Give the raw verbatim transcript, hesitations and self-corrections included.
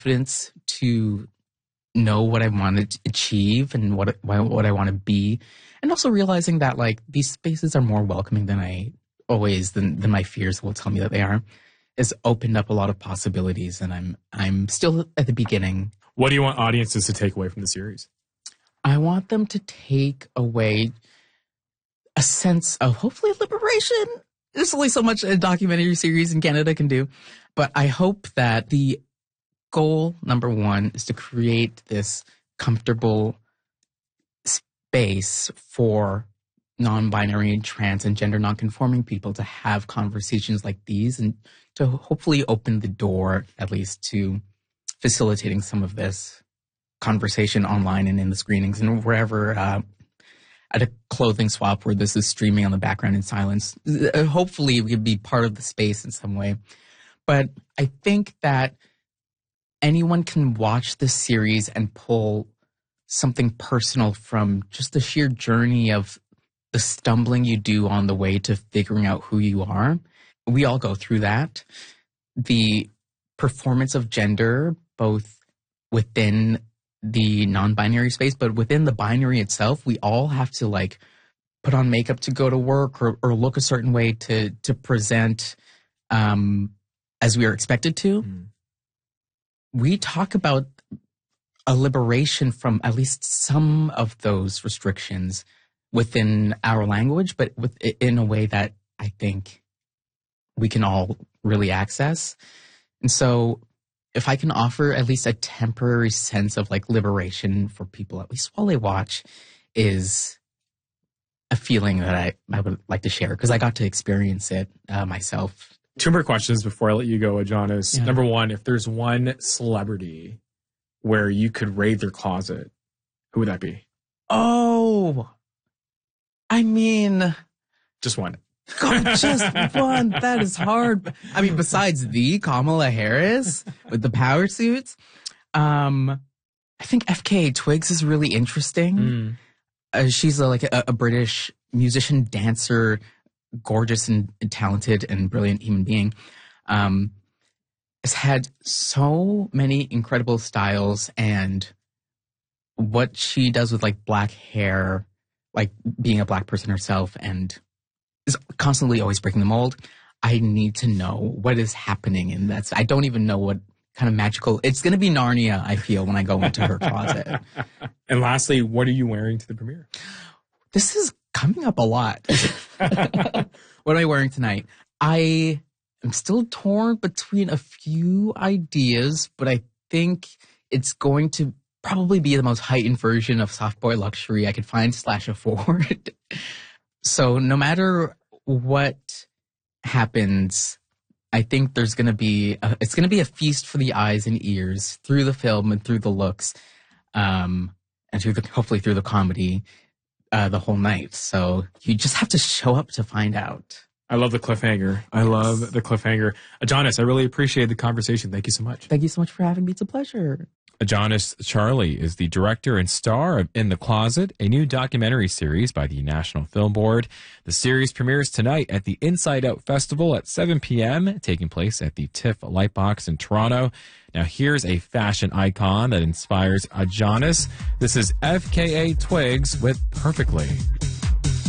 confidence to know what I want to achieve and what what I want to be, and also realizing that like these spaces are more welcoming than I always than than my fears will tell me that they are, has opened up a lot of possibilities, and I'm I'm still at the beginning. What do you want audiences to take away from the series? I want them to take away a sense of hopefully liberation. There's only so much a documentary series in Canada can do, but I hope that the goal number one is to create this comfortable space for non-binary, trans, and gender non-conforming people to have conversations like these, and to hopefully open the door at least to facilitating some of this conversation online and in the screenings and wherever, uh, at a clothing swap where this is streaming on the background in silence. Hopefully we could be part of the space in some way. But I think that anyone can watch this series and pull something personal from just the sheer journey of the stumbling you do on the way to figuring out who you are. We all go through that. The performance of gender, both within the non-binary space, but within the binary itself, we all have to like put on makeup to go to work, or, or look a certain way to to present um, as we are expected to. Mm. We talk about a liberation from at least some of those restrictions within our language, but with, in a way that I think we can all really access. And so if I can offer at least a temporary sense of like liberation for people, at least while they watch, is a feeling that I, I would like to share, because I got to experience it uh, myself. Two more questions before I let you go, Adonis. Yeah. Number one, if there's one celebrity where you could raid their closet, who would that be? Oh, I mean... Just one. God, just one. That is hard. I mean, besides the Kamala Harris with the power suits, um, I think F K A Twigs is really interesting. Mm. Uh, she's a, like a, a British musician, dancer, gorgeous and talented and brilliant human being. Um, has had so many incredible styles, and what she does with like black hair, like being a black person herself, and is constantly always breaking the mold. I need to know what is happening in that. I don't even know what kind of magical... It's going to be Narnia, I feel, when I go into her closet. And lastly, what are you wearing to the premiere? This is coming up a lot. What am I wearing tonight? I am still torn between a few ideas, but I think it's going to probably be the most heightened version of soft boy luxury I could find slash afford. So no matter what happens, I think there's going to be, a, it's going to be a feast for the eyes and ears through the film and through the looks, um, and through the, hopefully through the comedy, uh, the whole night. So you just have to show up to find out. I love the cliffhanger. I yes. love the cliffhanger. Adonis, I really appreciate the conversation. Thank you so much. Thank you so much for having me. It's a pleasure. Adonis Charlie is the director and star of In the Closet, a new documentary series by the National Film Board. The series premieres tonight at the Inside Out Festival at seven p.m., taking place at the TIFF Lightbox in Toronto. Now, here's a fashion icon that inspires Adonis. This is F K A Twigs with Perfectly.